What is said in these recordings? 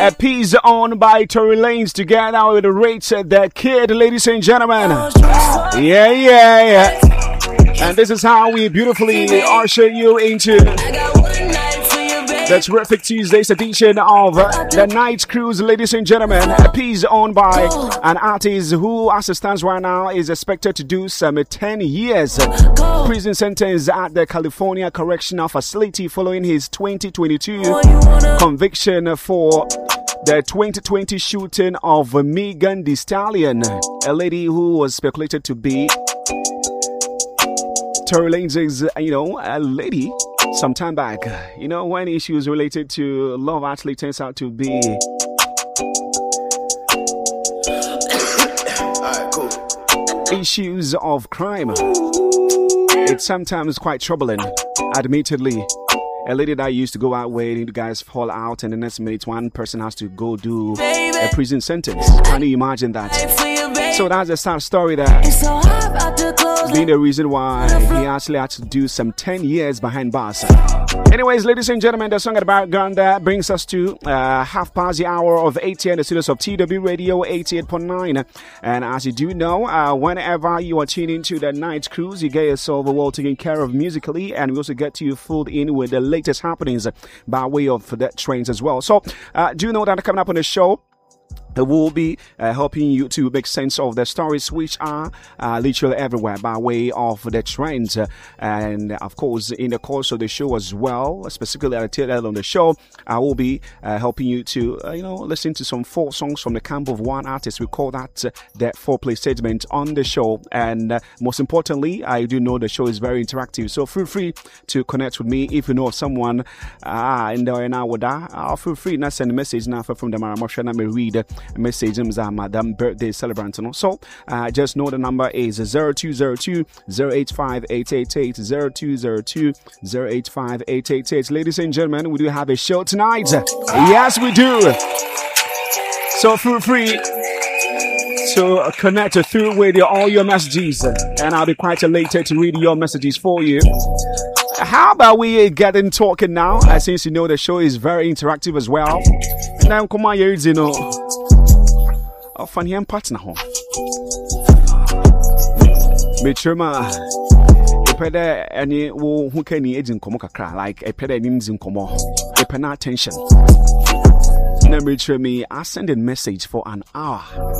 A piece owned by Tory Lanez together with the rates that kid, ladies and gentlemen. Yeah. And this is how we beautifully usher you into the terrific Tuesday's edition of the Night Cruise, ladies and gentlemen. A piece owned by an artist who, as it stands right now, is expected to do some 10 years prison sentence at the California Correctional Facility following his 2022 conviction for the 2020 shooting of Megan Thee Stallion, a lady who was speculated to be Tory Lanez's, a lady some time back. When issues related to love actually turns out to be issues of crime, it's sometimes quite troubling, admittedly. A lady that used to go out with, you guys fall out, and the next minute one person has to go do a prison sentence. Can you imagine that? So that's a sad story that being the reason why he actually had to do some 10 years behind bars. Anyways, ladies and gentlemen, the song at the background that brings us to half past the hour of 8 here in the studios of TW Radio 88.9. And as you do know, whenever you are tuning into the Night Cruise, you get yourself well taken care of musically, and we also get you fooled in with the latest happenings by way of the trends as well. So do you know that coming up on the show, will be helping you to make sense of the stories which are literally everywhere by way of the trends. And of course, in the course of the show as well, specifically at the tail end of the show, I will be helping you to, listen to some folk songs from the camp of one artist. We call that the foreplay segment on the show. And most importantly, I do know the show is very interactive. So feel free to connect with me if you know of someone in there now with that. Feel free to send a message now from the Maramosha and I may read message madam birthday celebrant. So just know the number is 0202-085-888, 0202-085-888. Ladies and gentlemen, we do have a show tonight. Yes, we do. So feel free to connect through with all your messages, and I'll be quite elated to read your messages for you. How about we get in talking now, since you know the show is very interactive as well. Now come on, funny and partner home. Metroma, a peda any who can age in Komokakra, like a peda names in Komo, a pena attention. Now, me, I send a message for an hour.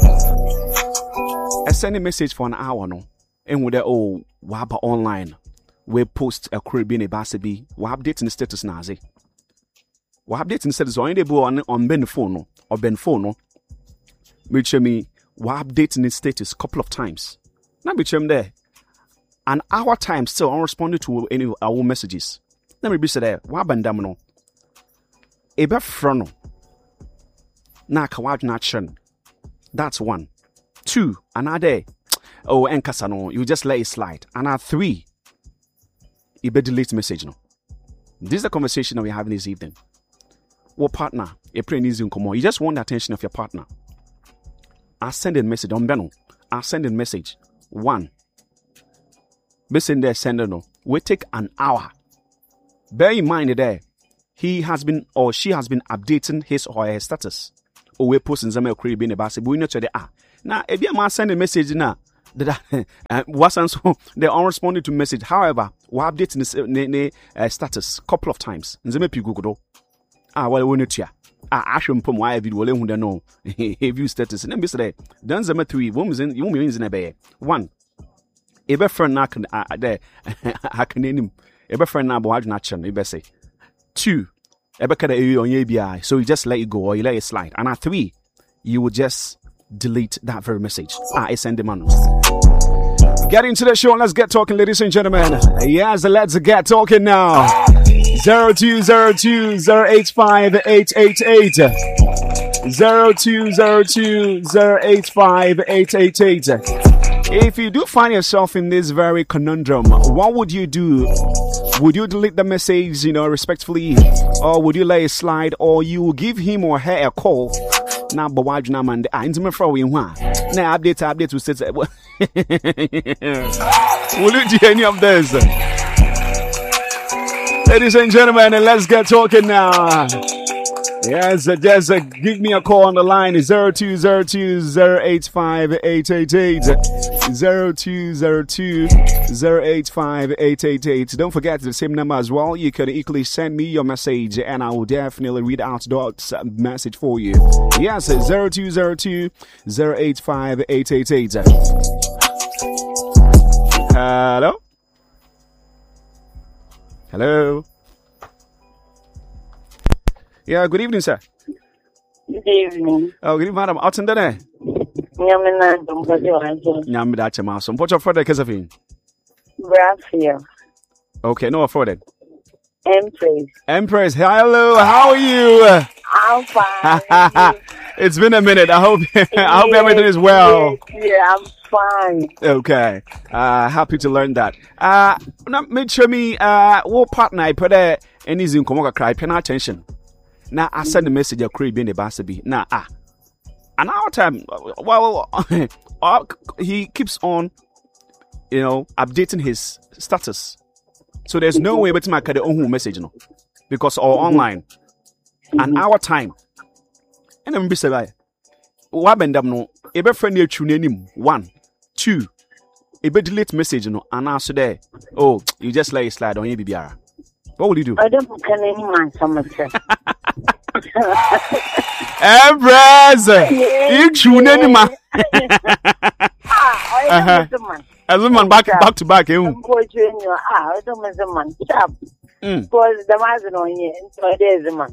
I send a message for an hour, no, and with the Waba online, we post a Caribbean a Basabi, we update in the status nazi. We update in the status on Ben phone or Ben phone. Make sure me updating the status a couple of times. Now make sure I'm there. An hour time still unresponded to any of our messages. Let me be said there. What bandamno? Ebe frono. Na kawaj nation. That's 1. 2. Another. Enkasano. You just let it slide. Another 3. Ebe delete message no. This is the conversation that we're having this evening. What partner? You just want the attention of your partner. I send a message on Beno. I send a message. 1. Listen there, sender no. We take an hour. Bear in mind there, he has been or she has been updating his or her status. Or we're posting some Caribbean about it. We know to the now if you man send a message now, that wasn't so they unresponded to message. However, we updating the status couple of times. Nzeme pi Google. Well we know to ya. I should put my video who don't know view status. And then be said, done some 3 women in you means in a bay. 1. Ever friend knock there. I can name him. Ever friend now, but not you better say. 2. Ever can you on ABI. So you just let it go or you let it slide. And at 3, you would just delete that very message. I send them on. Get into the show and let's get talking, ladies and gentlemen. Yes, let's get talking now. 0202-085-888. 0202-085-888. If you do find yourself in this very conundrum, what would you do? Would you delete the message, respectfully? Or would you let it slide? Or you will give him or her a call? Now, but why do you not intimate for you? Now, update to say, will you do any of this? Ladies and gentlemen, let's get talking now. Yes, just give me a call on the line. 0202-085-888. 0202-085-888. Don't forget the same number as well. You can equally send me your message and I will definitely read out the message for you. Yes, 0202-085-888. Hello? Hello? Yeah, good evening, sir. Good evening. Oh, good evening, madam. Out in there. Nyamida, so what's your father, Kesafin? Brazil. Okay, no, afforded. Empress. Hello, how are you? I'm fine. It's been a minute. I hope everything is well. Yeah, I'm fine. Okay. Happy to learn that. Now make sure me what partner I put there and is in Komoka cry, pay attention. Now I send a message of Cree being the Basabi. Now and our time he keeps on, updating his status. So there's no way but my own message, because or online. And our time. And I'm be say what bend them no ebe friend you tune him 1 2 ebe delete message and answer there. Oh, you just let it slide on your BBR. What will you do? I don't can any man so Empress, you tune in man. As a man back to back, I don't man. Stop. Because the man on you, so there's a man.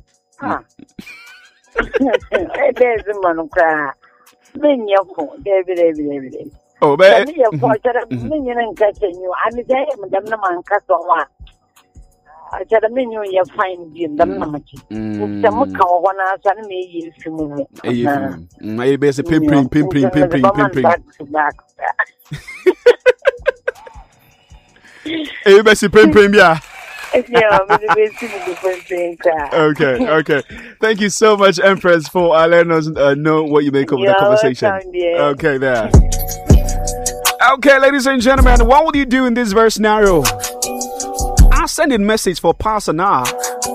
There's a man cry. Then your phone, David. Oh, but you're million and catching you, and the day, Madame Man cut on. I said a minion, you're fine, the much. Some cow 1 hour, and me use to me. Maybe it's a pim. Back. Maybe pim, yeah. Okay. Thank you so much, Empress, for letting us know what you make of the conversation. Okay, there. Okay, ladies and gentlemen, what would you do in this very scenario? I'll send a message for Pastor now.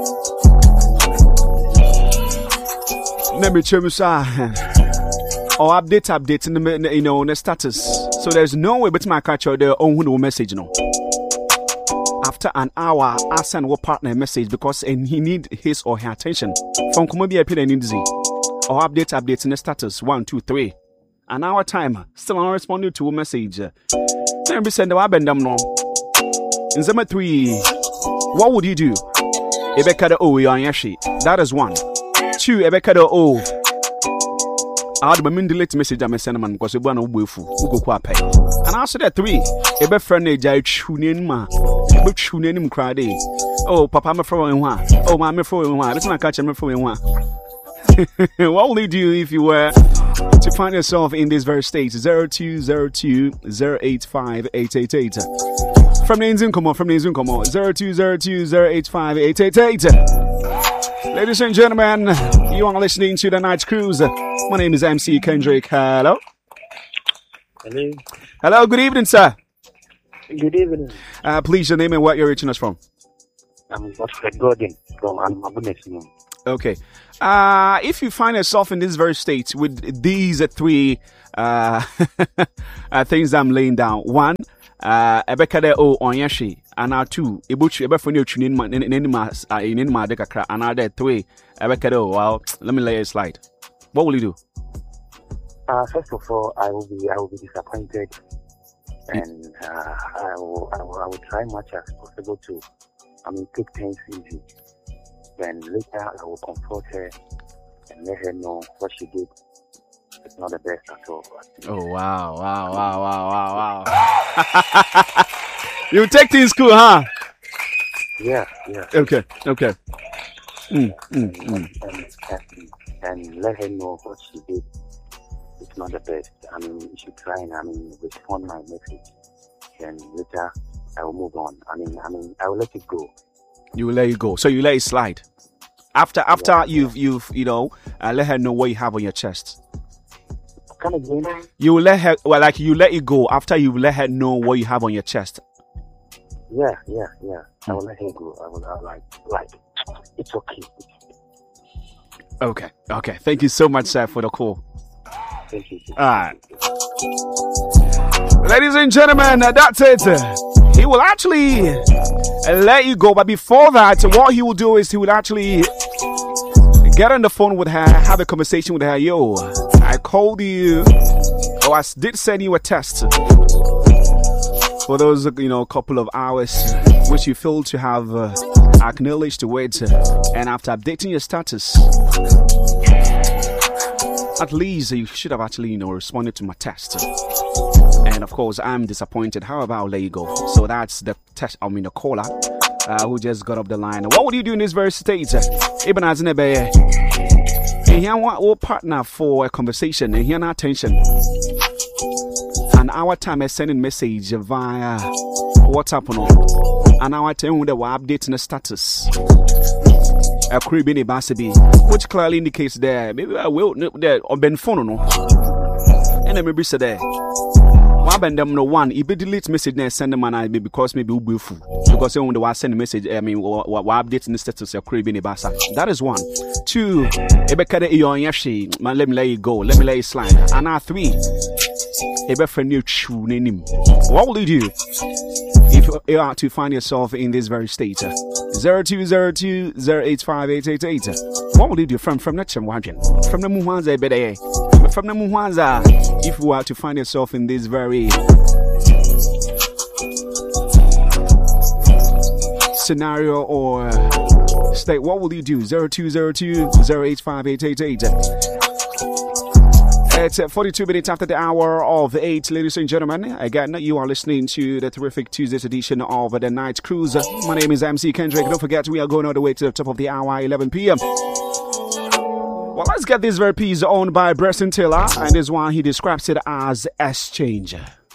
Let me check or update in the status. So there's no way but my catch their own message, After an hour, I send what partner a message because he need his or her attention from Kumobia Pin and Indizi. Or update in the status 1, 2, 3. An hour time, still not responding to a message. Then we send the Wabendam no. In number 3, what would you do? Ebeka the O on your sheet. That is 1. 2, Ebeka the O. I had my delete message I send man because we want to go pay. And after that 3, ebe friend jai tuning ma. Ebe tuning him cry day. Oh, papa me from one. Oh, mama from one. Let's not catch me from one. What will you do if you were to find yourself in this very state? 0202-085-888. From the Zoom, come on. 0202-085-888. Ladies and gentlemen, you are listening to the Night Cruise. My name is MC Kendrick. Hello. Hello, good evening, sir. Good evening. Please, your name and what you're reaching us from. I'm Godfrey Gordon from Amabunes. Okay. If you find yourself in this very state with these 3 things I'm laying down. 1, Ebeka de O on yashi. And 2, Ibuchi Ebefoni tuning in my decacra. And 3, Ebeka de O. Well, let me lay a slide. What will you do? First of all, I will be disappointed, and I will try much as possible to, take things easy. Then later I will comfort her and let her know what she did. It's not the best at all. Oh wow! You take things cool, huh? Yeah. Okay. And let her know what she did. It's not the best. You should try and respond my message. Then later I will move on. I will let it go. You will let it go. So you let it slide. After you've let her know what you have on your chest. Come again? You will let her you let it go after you let her know what you have on your chest. Yeah. I will let her go. I will like it's okay. Okay. Thank you so much, sir, for the call. Thank you. All right. Ladies and gentlemen, that's it. He will actually let you go. But before that, what he will do is he will actually get on the phone with her, have a conversation with her. Yo, I called you, or I did send you a test for those, couple of hours, which you failed to have acknowledged to it. And after updating your status, at least you should have actually, responded to my test. And of course, I'm disappointed. However, I'll let you go. So that's the the caller who just got up the line. What would you do in this very state? Even as in a bay, here what partner for a conversation and here no attention. An hour time is sending message via WhatsApp an hour time with the updating the status. A Caribbean Basabi, which clearly indicates that maybe I will there on Ben phone and then maybe say there. Them no one, if you delete message then send them an because maybe we'll be full. Because you want to send a message, what updating the status of Caribbean Basa. That is 1. 2, Ebekade Ion Yashi, man, let me let you go, let me let you slide. And now 3, Ebefriend you chew name. What will you do if you are to find yourself in this very state? 0202-085-888. What will you do from the Chemwagen? From the Muhanza Bede? From the Muhanza, if you are to find yourself in this very scenario or state, what will you do? 0202-085-888. It's 42 minutes after the hour of 8, ladies and gentlemen. Again, you are listening to the terrific Tuesday's edition of the Night Cruise. My name is MC Kendrick. Don't forget, we are going all the way to the top of the hour, 11 p.m. Well, let's get this very piece owned by Breston Taylor, and this one he describes it as S-Change.